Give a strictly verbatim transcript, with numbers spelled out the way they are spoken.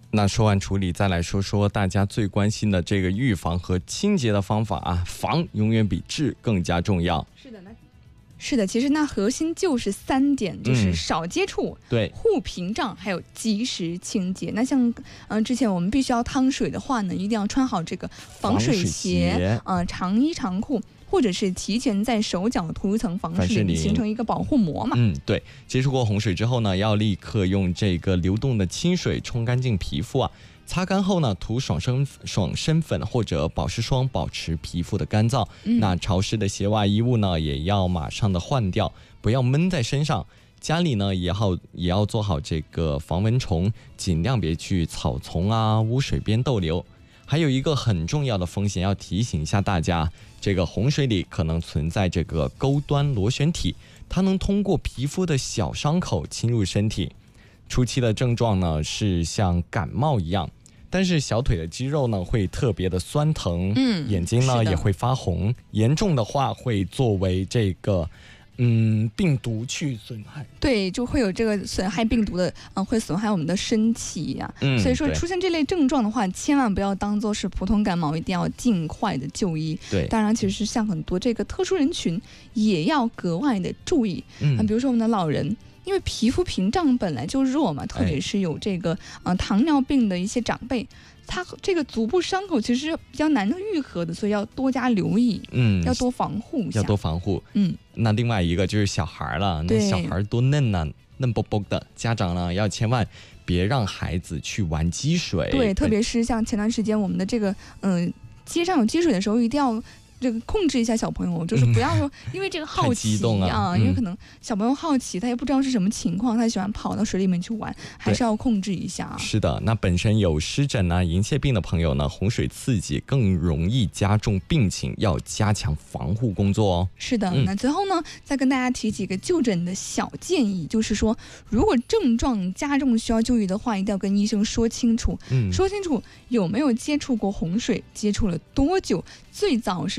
那说完处理，再来说说大家最关心的这个预防和清洁的方法啊，防永远比治更加重要。 是的，那是的，其实那核心就是三点，就是少接触、 嗯、对， 护屏障，还有及时清洁。那像呃之前我们必须要趟水的话呢，一定要穿好这个防水鞋，呃长衣长裤。或者是提前在手脚涂一层防湿淋，形成一个保护膜嘛。 嗯，对。接触过洪水之后呢，要立刻用这个流动的清水冲干净皮肤啊。擦干后呢，涂爽身爽身粉或者保湿霜，保持皮肤的干燥。嗯、那潮湿的鞋袜衣物呢，也要马上的换掉，不要闷在身上。家里呢，也好也要做好这个防蚊虫，尽量别去草丛啊、污水边逗留。还有一个很重要的风险要提醒一下大家，这个洪水里可能存在这个钩端螺旋体，它能通过皮肤的小伤口侵入身体。初期的症状呢是像感冒一样，但是小腿的肌肉呢会特别的酸疼，嗯，眼睛呢也会发红，严重的话会作为这个嗯，病毒去损害， 对，就会有这个损害病毒的，嗯，会损害我们的身体呀、啊。嗯，所以说出现这类症状的话，千万不要当做是普通感冒，一定要尽快的就医。 对， 当然，其实像很多这个特殊人群，也要格外的注意。嗯，比如说我们的老人。因为皮肤屏障本来就弱嘛，特别是有这个呃糖尿病的一些长辈，他这个足部伤口其实比较难愈合的，所以要多加留意，嗯，要多防护一下， 要多防护。 嗯， 那另外一个就是小孩了，那小孩多嫩呢、啊，嫩啵啵的，家长呢要千万别让孩子去玩积水。 对，特别是像前段时间我们的这个嗯、呃、街上有积水的时候，一定要。这个控制一下小朋友，就是不要说因为这个好奇啊， 啊因为可能小朋友好奇，他也不知道是什么情况，他喜欢跑到水里面去玩，还是要控制一下啊。 是的，那本身有湿疹啊、银屑病的朋友呢，洪水刺激更容易加重病情，要加强防护工作哦。 是的，嗯、那最后呢，再跟大家提几个就诊的小建议，就是说，如果症状加重需要就医的话，一定要跟医生说清楚，嗯，说清楚有没有接触过洪水，接触了多久，最早是。